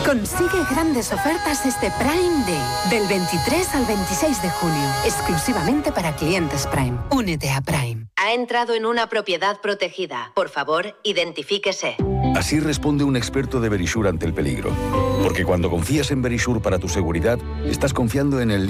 Consigue grandes ofertas este Prime Day, del 23 al 26 de junio, exclusivamente para clientes Prime. Únete a Prime. Ha entrado en una propiedad protegida. Por favor, identifíquese. Así responde un experto de Verisure ante el peligro. Porque cuando confías en Verisure para tu seguridad, estás confiando en el